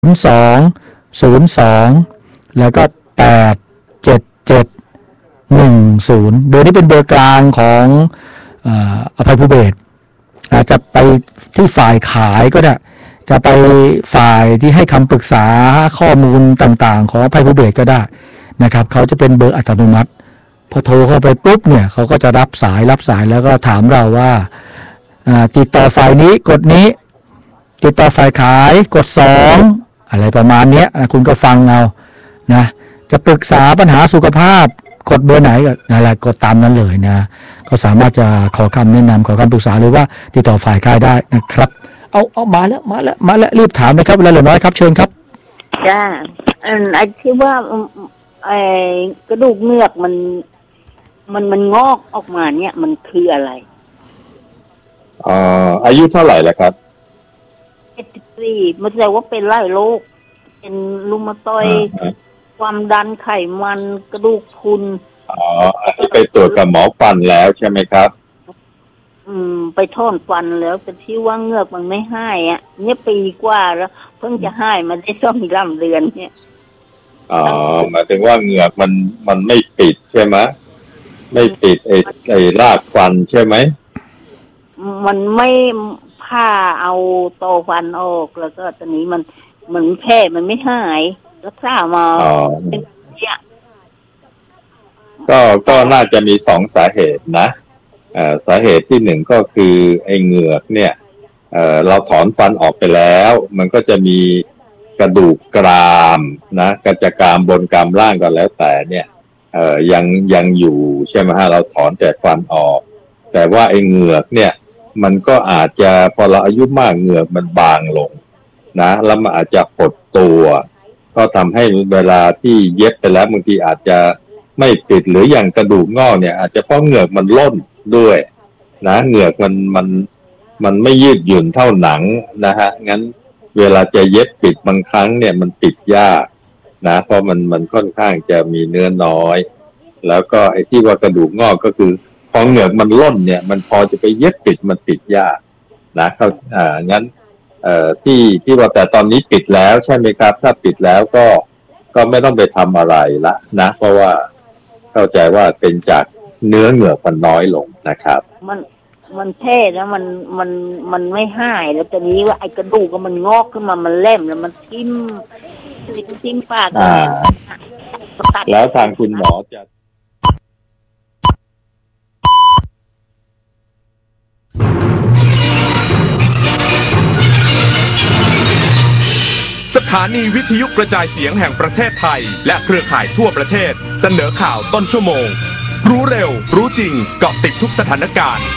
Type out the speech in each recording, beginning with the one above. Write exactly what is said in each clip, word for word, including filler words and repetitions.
ศูนย์ สอง ศูนย์ สอง แล้วก็แปด เจ็ด เจ็ด หนึ่ง ศูนย์เบอร์นี้เป็นเบอร์กลางของเอ่ออภัยภูเบศรอาจจะไปที่ฝ่ายขายก็ได้จะไปฝ่ายที่ให้คำปรึกษาข้อมูลต่างๆของอภัยภูเบศรก็ได้นะครับเขาจะเป็นเบอร์อัตโนมัติพอโทรเข้าไปปุ๊บเนี่ยเขาก็จะรับสายรับสายแล้วก็ถามเราว่าติดต่อฝ่ายนี้กดนี้ติดต่อฝ่ายขายกดสองอะไรประมาณนี้นะคุณก็ฟังเอานะจะปรึกษาปัญหาสุขภาพกดเบอร์ไหนก็อะไรกดตามนั้นเลยนะก็สามารถจะขอคำแนะนำขอคำปรึกษาหรือว่าติดต่อฝ่ายขายได้นะครับเอาเอามาแล้วมาแล้วมาแล้วรีบถามนะครับเวลาเหลือน้อยครับเชิญครับจ้าอันไอ้ที่ว่าไอ้กระดูกเงือกมันมันมันงอกออกมาเนี่ยมันคืออะไรอ่าอายุเท่าไหร่แล้วครับเจ็ดสิบสี่มันแสดงว่าเป็นหลายโรคเป็นรุมาตอยด์ความดันไขมันกระดูกพรุนอ๋ออันนี้ไปตรวจกับหมอฟันแล้วใช่ไหมครับอืมไปถอนฟันแล้วแต่ที่ว่าเงือกมันไม่หายอ่ะเนี่ยปีกว่าแล้วเพิ่งจะหายมาได้สองสามเดือนเนี่ยอ๋อหมายถึงว่าเหงือกมันมันไม่ปิดใช่ไหมไม่ปิดไอ้ไอ้รากฟันใช่ไหมมันไม่ผ่าเอาตอฟันออกแล้วก็ตอนนี้มันเหมือนแผลมันไม่หายรักษามาเป็นเนี่ยก็ก็น่าจะมีสองสาเหตุนะอ่าสาเหตุที่หนึ่งก็คือไอ้เหงือกเนี่ยเอ่อเราถอนฟันออกไปแล้วมันก็จะมีกระดูกกรามนะกระจะกรามบนกรามล่างก็แล้วแต่เนี่ยเอ่อยังยังอยู่ใช่ไหมฮะเราถอนแต่ฟันออกแต่ว่าไอ้เหงือกเนี่ยมันก็อาจจะพอเราอายุมากเหงือกมันบางลงนะแล้วมันอาจจะหดตัวก็ทำให้เวลาที่เย็บไปแล้วบางทีอาจจะไม่ปิดหรืออย่างกระดูกงอกเนี่ยอาจจะเพราะเหงือกมันล่นด้วยนะเหงือกมันมันมันไม่ยืดหยุ่นเท่าหนังนะฮะงั้นเวลาจะเย็บปิดบางครั้งเนี่ยมันปิดยากนะเพราะมันมันค่อนข้างจะมีเนื้อน้อยแล้วก็ไอ้ที่ว่ากระดูกงอกก็คือพอเหงือกมันล่นเนี่ยมันพอจะไปเย็บปิดมันปิดยากนะเขาอ่างั้นเอ่อที่ที่ว่าแต่ตอนนี้ปิดแล้วใช่ไหมครับถ้าปิดแล้วก็ก็ไม่ต้องไปทำอะไรละนะเพราะว่าเข้าใจว่าเป็นจากเนื้อเหงือกมันน้อยลงนะครับมันมันแท้แล้วมันมันมันไม่หายแล้วตอนนี้ว่าไอ้กระดูกก็มันงอกขึ้นมามันแหลมแล้วมันทิ่มทิ่มปากแล้วทางคุณหมอจะสถานีวิทยุกระจายเสียงแห่งประเทศไทยและเครือข่ายทั่วประเทศเสนอข่าวต้นชั่วโมงรู้เร็วรู้จริงเกาะติดทุกสถานการณ์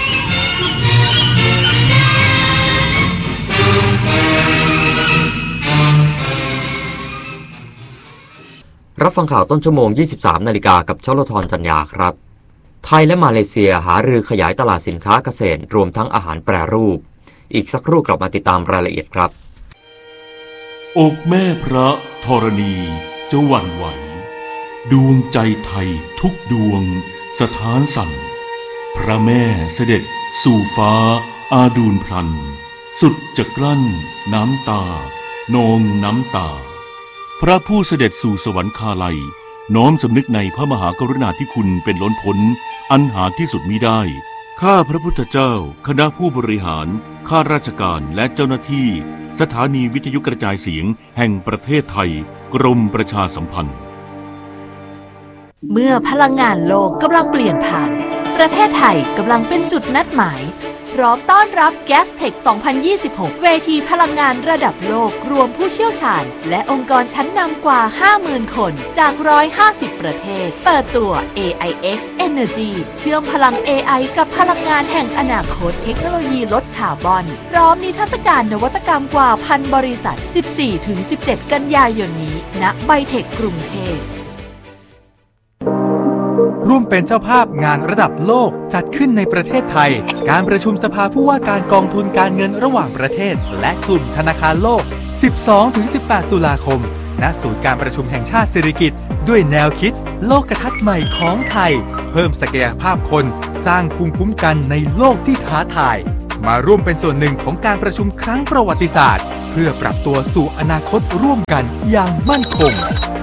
รับฟังข่าวต้นชั่วโมง ยี่สิบสามนาฬิกากับชลธรจันยาครับไทยและมาเลเซียหารือขยายตลาดสินค้าเกษตรรวมทั้งอาหารแปรรูปอีกสักครู่กลับมาติดตามรายละเอียดครับอกแม่พระธรณีจะหวั่นไหวดวงใจไทยทุกดวงสถานสั่นพระแม่เสด็จสู่ฟ้าอาดูลพลันสุดจะกลั้นน้ำตานองน้ำตาพระผู้เสด็จสู่สวรรคาลัยน้อมสำนึกในพระมหากรุณาธิคุณเป็นล้นพ้นอันหาที่สุดมิได้ข้าพระพุทธเจ้าคณะผู้บริหารข้าราชการและเจ้าหน้าที่สถานีวิทยุกระจายเสียงแห่งประเทศไทยกรมประชาสัมพันธ์เมื่อพลังงานโลกกำลังเปลี่ยนผ่านประเทศไทยกำลังเป็นจุดนัดหมายพร้อมต้อนรับ Gastech สองพันยี่สิบหก เวทีพลังงานระดับโลกรวมผู้เชี่ยวชาญและองค์กรชั้นนำกว่า ห้าหมื่น คนจากหนึ่งร้อยห้าสิบประเทศเปิดตัว เอ ไอ เอ็กซ์ Energy เชื่อมพลัง เอ ไอ กับพลังงานแห่งอนาคตเทคโนโลยีลดคาร์บอนพร้อมนิทรรศการนวัตกรรมกว่าพันบริษัท สิบสี่ถึงสิบเจ็ด กันยายนนี้ณไบเทคกรุงเทพร่วมเป็นเจ้าภาพงานระดับโลกจัดขึ้นในประเทศไทยการประชุมสภาผู้ว่าการกองทุนการเงินระหว่างประเทศและกลุ่มธนาคารโลก สิบสองถึงสิบแปด ตุลาคมณศูนย์การประชุมแห่งชาติสิริกิติ์ด้วยแนวคิดโลกทัศน์ใหม่ของไทยเพิ่มศักยภาพคนสร้างภูมิคุ้มกันในโลกที่ท้าทายมาร่วมเป็นส่วนหนึ่งของการประชุมครั้งประวัติศาสตร์เพื่อปรับตัวสู่อนาคตร่วมกันอย่างมั่นคง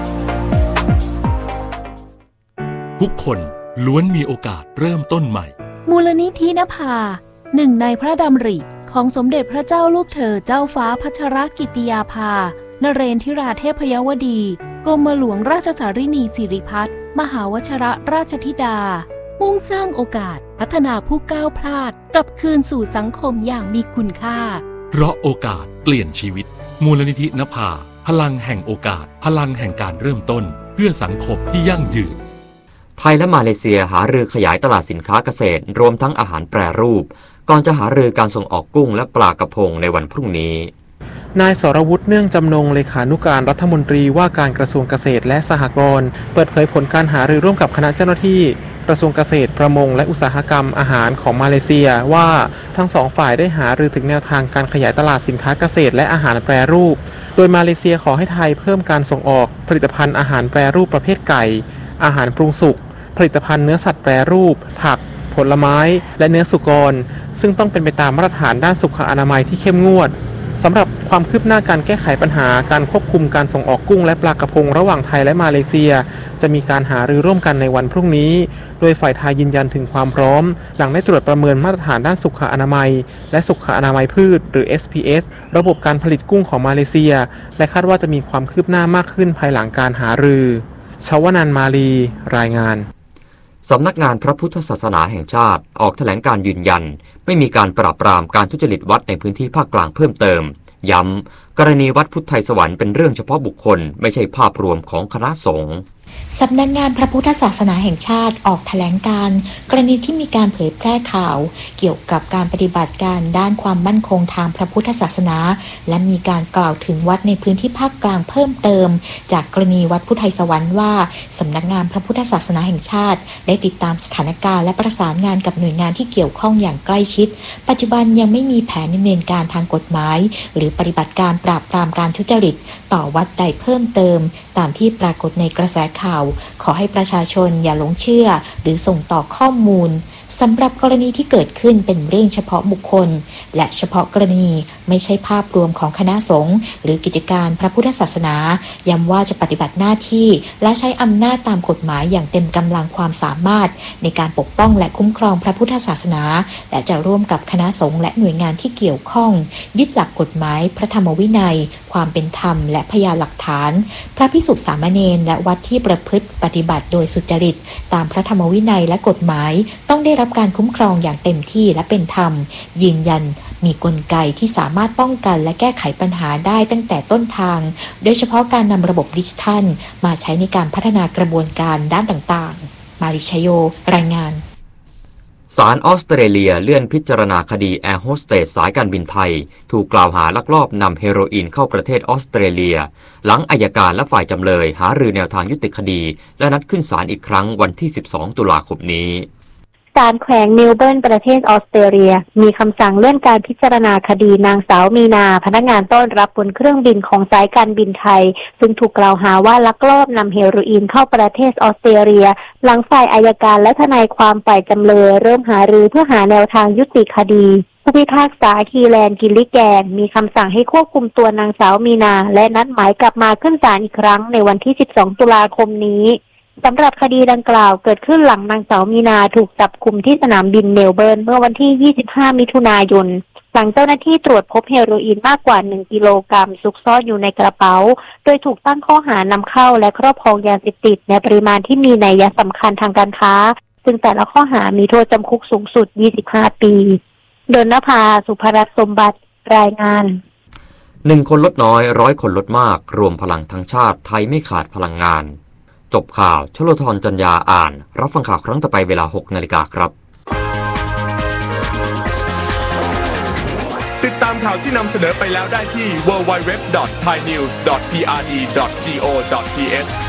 ทุกคนล้วนมีโอกาสเริ่มต้นใหม่มูลนิธินภาหนึ่งในพระดำริของสมเด็จพระเจ้าลูกเธอเจ้าฟ้าพัชรกิติยาภานเรนทิราเทพยวดีกรมหลวงราชสารินีสิริพัฒน์มหาวชิรราชธิดามุ่งสร้างโอกาสพัฒนาผู้ก้าวพลาดกลับคืนสู่สังคมอย่างมีคุณค่าเพราะโอกาสเปลี่ยนชีวิตมูลนิธินภาพลังแห่งโอกาสพลังแห่งการเริ่มต้นเพื่อสังคมที่ยั่งยืนไทยและมาเลเซียหารือขยายตลาดสินค้าเกษตรรวมทั้งอาหารแปรรูปก่อนจะหารือการส่งออกกุ้งและปลากระพงในวันพรุ่งนี้นายสรวุฒิเนื่องจำนงเลขานุการรัฐมนตรีว่าการกระทรวงเกษตรและสหกรณ์เปิดเผยผลการหารือร่วมกับคณะเจ้าหน้าที่กระทรวงเกษตรประมงและอุตสาหกรรมอาหารของมาเลเซียว่าทั้งสองฝ่ายได้หารือถึงแนวทางการขยายตลาดสินค้าเกษตรและอาหารแปรรูปโดยมาเลเซียขอให้ไทยเพิ่มการส่งออกผลิตภัณฑ์อาหารแปรรูปประเภทไก่อาหารปรุงสุกผลิตภัณฑ์เนื้อสัตว์แปรรูปผักผลไม้และเนื้อสุกรซึ่งต้องเป็นไปตามมาตรฐานด้านสุขอนามัยที่เข้มงวดสำหรับความคืบหน้าการแก้ไขปัญหาการควบคุมการส่งออกกุ้งและปลากระพงระหว่างไทยและมาเลเซียจะมีการหารือร่วมกันในวันพรุ่งนี้โดยฝ่ายไทยยืนยันถึงความพร้อมหลังได้ตรวจประเมินมาตรฐานด้านสุขอนามัยและสุขอนามัยพืชหรือ เอส พี เอส ระบบการผลิตกุ้งของมาเลเซียและคาดว่าจะมีความคืบหน้ามากขึ้นภายหลังการหารือชวนันท์มาลีรายงานสำนักงานพระพุทธศาสนาแห่งชาติออกแถลงการยืนยันไม่มีการปราบปรามการทุจริตวัดในพื้นที่ภาคกลางเพิ่มเติมย้ำกรณีวัดพุทธไทยสวรรค์เป็นเรื่องเฉพาะบุคคลไม่ใช่ภาพรวมของคณะสงฆ์สำนักงานพระพุทธศาสนาแห่งชาติออกแถลงการกรณีที่มีการเผยแพร่ข่าวเกี่ยวกับการปฏิบัติการด้านความมั่นคงทางพระพุทธศาสนาและมีการกล่าวถึงวัดในพื้นที่ภาคกลางเพิ่มเติมจากกรณีวัดพุทธไทยสวรรค์ว่าสำนักงานพระพุทธศาสนาแห่งชาติได้ติดตามสถานการณ์และประสานงานกับหน่วยงานที่เกี่ยวข้องอย่างใกล้ชิดปัจจุบันยังไม่มีแผนดำเนินการทางกฎหมายหรือปฏิบัติการปราบปรามการทุจริตต่อวัดใดเพิ่มเติมตามที่ปรากฏในกระแสข่าวขอให้ประชาชนอย่าหลงเชื่อหรือส่งต่อข้อมูลสำหรับกรณีที่เกิดขึ้นเป็นเรื่องเฉพาะบุคคลและเฉพาะกรณีไม่ใช่ภาพรวมของคณะสงฆ์หรือกิจการพระพุทธศาสนาย้ำว่าจะปฏิบัติหน้าที่และใช้อำนาจตามกฎหมายอย่างเต็มกำลังความสามารถในการปกป้องและคุ้มครองพระพุทธศาสนาและจะร่วมกับคณะสงฆ์และหน่วยงานที่เกี่ยวข้องยึดหลักกฎหมายพระธรรมวินัยความเป็นธรรมและพยานหลักฐานพระภิกษุสามเณรและวัดที่ประพฤติปฏิบัติโดยสุจริตตามพระธรรมวินัยและกฎหมายต้องได้รับการคุ้มครองอย่างเต็มที่และเป็นธรรมยืนยันมีกลไกที่สามารถป้องกันและแก้ไขปัญหาได้ตั้งแต่ต้นทางโดยเฉพาะการนำระบบดิจิทัลมาใช้ในการพัฒนากระบวนการด้านต่างๆมาริชโยรายงานศาลออสเตรเลียเลื่อนพิจารณาคดีแอร์โฮสเตสสายการบินไทยถูกกล่าวหาลักลอบนำเฮโรอีนเข้าประเทศออสเตรเลียหลังอัยการและฝ่ายจำเลยหารือแนวทางยุติคดีและนัดขึ้นศาลอีกครั้งวันที่สิบสองตุลาคมนี้ศาลแขวงเมลเบิร์นประเทศออสเตรเลียมีคำสั่งเลื่อนการพิจารณาคดีนางสาวมีนาพนักงานต้อนรับบนเครื่องบินของสายการบินไทยซึ่งถูกกล่าวหาว่าลักลอบนำเฮโรอีนเข้าประเทศออสเตรเลียหลังฝ่ายอัยการและทนายความฝ่ายจำเลยเริ่มหารือเพื่อหาแนวทางยุติคดีผู้พิพากษาคีแลนกิลลิแกนมีคำสั่งให้ควบคุมตัวนางสาวมีนาและนัดหมายกลับมาขึ้นศาลอีกครั้งในวันที่สิบสองตุลาคมนี้สำหรับคดีดังกล่าวเกิดขึ้นหลังนางสาวมีนาถูกจับกุมที่สนามบินเมลเบิร์นเมื่อวันที่ยี่สิบห้ามิถุนายนหลังเจ้าหน้าที่ตรวจพบเฮโรอีนมากกว่าหนึ่งกิโลกรัมซุกซ่อนอยู่ในกระเป๋าโดยถูกตั้งข้อหานำเข้าและครอบครองยาเสพติดในปริมาณที่มีนัยสำคัญทางการค้าซึ่งแต่ละข้อหามีโทษจำคุกสูงสุดยี่สิบห้าปีดลนภาสุภรัตน์สมบัติรายงานหนึ่งคนลดน้อยร้อยคนลดมากรวมพลังทั้งชาติไทยไม่ขาดพลังงานจบข่าวชโลธรจันยาอ่านรับฟังข่าวครั้งต่อไปเวลา หกนาฬิกาครับติดตามข่าวที่นำเสนอไปแล้วได้ที่ ดับเบิลยู ดับเบิลยู ดับเบิลยู ดอท ไทยนิวส์ ดอท พี อาร์ ดี ดอท จี โอ ดอท ที เอช